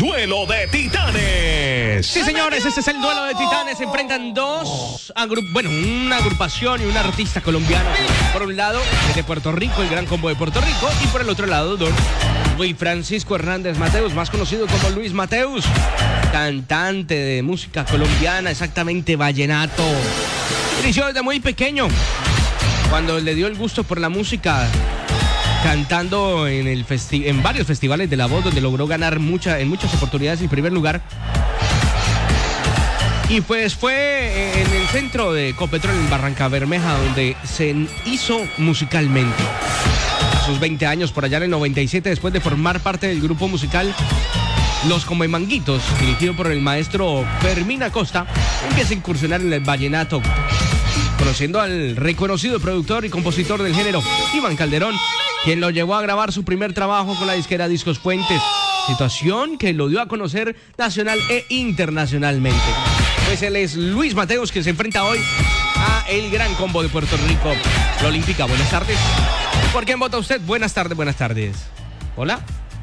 Duelo de Titanes. Sí, señores, este es el duelo de titanes. Se enfrentan una agrupación y un artista colombiano. Por un lado, de Puerto Rico, el Gran Combo de Puerto Rico. Y por el otro lado, don Luis Francisco Hernández Mateus, más conocido como Luis Mateus, cantante de música colombiana, exactamente vallenato. Inició desde muy pequeño, cuando le dio el gusto por la música, cantando en varios festivales de la voz, donde logró ganar en muchas oportunidades el primer lugar. Y pues fue en el centro de Ecopetrol en Barranca Bermeja donde se hizo musicalmente. A sus 20 años, por allá en el 97, después de formar parte del grupo musical Los Comemanguitos, dirigido por el maestro Fermín Acosta, empieza a incursionar en el vallenato, conociendo al reconocido productor y compositor del género, Iván Calderón, quien lo llevó a grabar su primer trabajo con la disquera Discos Fuentes, situación que lo dio a conocer nacional e internacionalmente. Pues él es Luis Mateus, que se enfrenta hoy a el Gran Combo de Puerto Rico. La Olímpica, buenas tardes. ¿Por quién vota usted? Buenas tardes. Hola.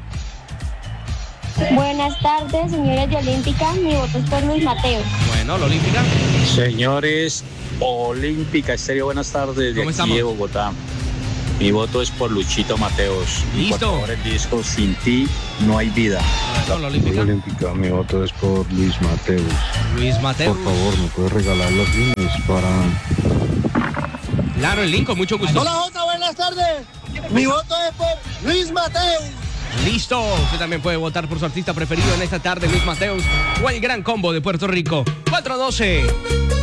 Buenas tardes, señores de Olímpica. Mi voto es por Luis Mateus. Bueno, la Olímpica. Señores, Olímpica Estéreo, buenas tardes. De aquí de Bogotá. Mi voto es por Luchito Mateos. Listo. Por favor, el disco Sin Ti No Hay Vida. Bueno, la Olímpica. Olímpica, mi voto es por Luis Mateus. Luis Mateus. Por favor, ¿me puedes regalar los links para...? Claro, el link, con mucho gusto. Hola, Jota, buenas tardes. Mi voto es por Luis Mateus. Listo, usted también puede votar por su artista preferido en esta tarde, Luis Mateus, o el Gran Combo de Puerto Rico. 412.